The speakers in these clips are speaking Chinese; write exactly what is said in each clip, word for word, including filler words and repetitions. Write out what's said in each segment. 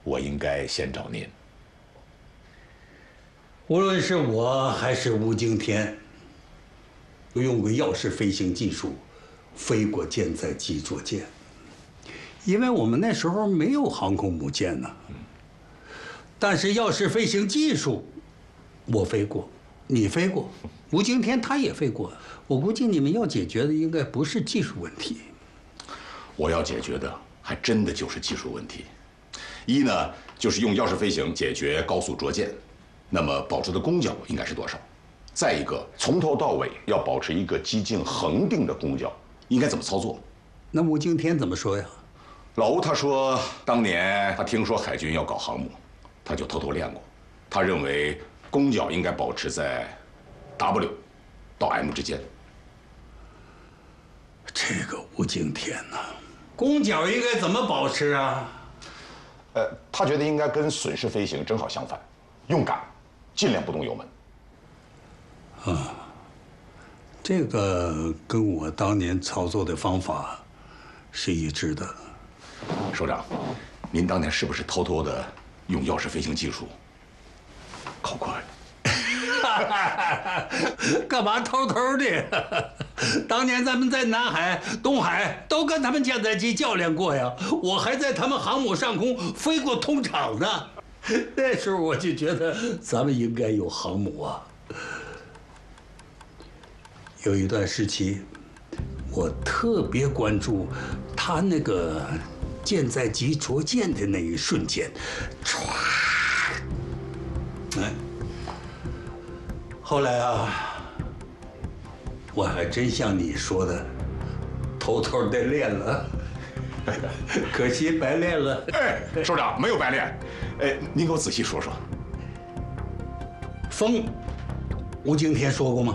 我应该先找您。 无论是我还是吴京天，都用过钥匙飞行技术，飞过舰载机着舰。因为我们那时候没有航空母舰呢。但是钥匙飞行技术，我飞过，你飞过，吴京天他也飞过。我估计你们要解决的应该不是技术问题。 我要解决的还真的就是技术问题。一呢，就是用钥匙飞行解决高速着舰，那么保持的攻角应该是多少？再一个，从头到尾要保持一个机径恒定的攻角，应该怎么操作？ 那吴京天怎么说呀？ 老吴他说，当年他听说海军要搞航母，他就偷偷练过。他认为攻角应该保持在 W 到 M 之间。 这个吴京天呐，攻角应该怎么保持啊？ 呃，他觉得应该跟损失飞行正好相反，用杆，尽量不动油门。 啊，这个跟我当年操作的方法是一致的。 首长，您当年是不是偷偷的用钥匙飞行技术考过？ 干嘛偷偷的？当年咱们在南海、东海都跟他们舰载机较量过呀，我还在他们航母上空飞过通场呢。那时候我就觉得咱们应该有航母啊。有一段时期，我特别关注他那个舰载机着舰的那一瞬间，唰，哎。后来啊，我还真像你说的，偷偷的练了，可惜白练了。 哎，首长没有白练，哎，您给我仔细说说。 风，吴京天说过吗？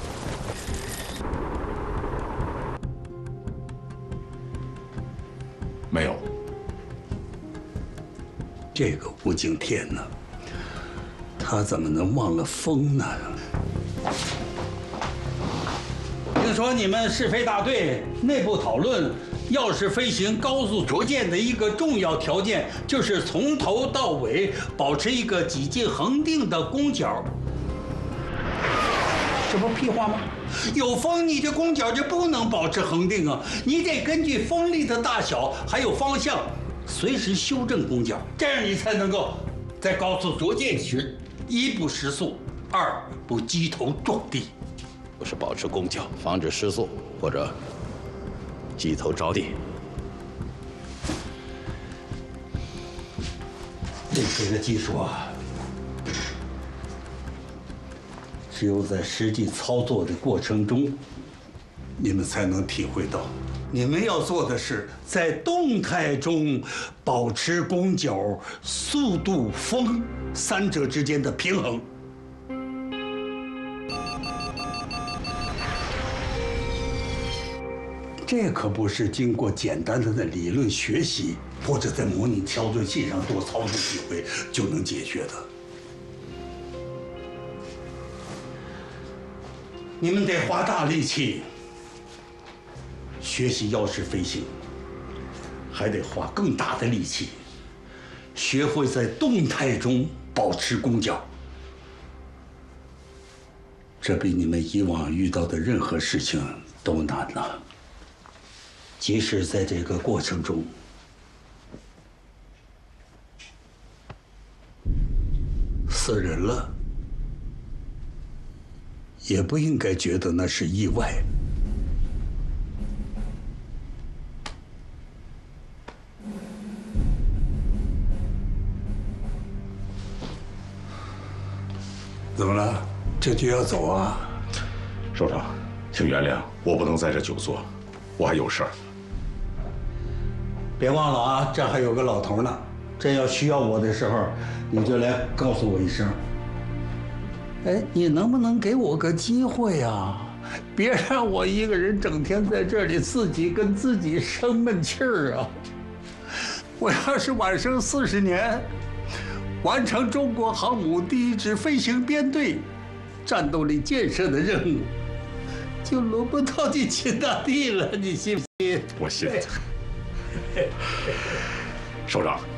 没有。 这个吴京天呢，他怎么能忘了风呢？听说你们试飞大队内部讨论，钥匙飞行高速着舰的一个重要条件就是从头到尾保持一个几近恒定的攻角。这不屁话吗？有风，你这攻角就不能保持恒定啊！你得根据风力的大小还有方向，随时修正攻角，这样你才能够在高速着舰时，一不失速，二不机头撞地。 不是保持攻角，防止失速或者机头着地。 这些个技术啊，只有在实际操作的过程中，你们才能体会到。你们要做的是在动态中保持攻角、速度、风三者之间的平衡。这可不是经过简单的的理论学习，或者在模拟调整器上多操作几回就能解决的。你们得花大力气学习钥匙飞行，还得花更大的力气学会在动态中保持攻角。这比你们以往遇到的任何事情都难了。即使在这个过程中，死人了，也不应该觉得那是意外。怎么了？这就要走啊？ 首长，请原谅，我不能在这久坐，我还有事儿。 别忘了啊，这还有个老头呢。真要需要我的时候，你就来告诉我一声。哎，你能不能给我个机会啊？别让我一个人整天在这里自己跟自己生闷气儿啊！我要是晚生四十年，完成中国航母第一支飞行编队战斗力建设的任务，就轮不到你秦大帝了，你信不信？ 我信。首长，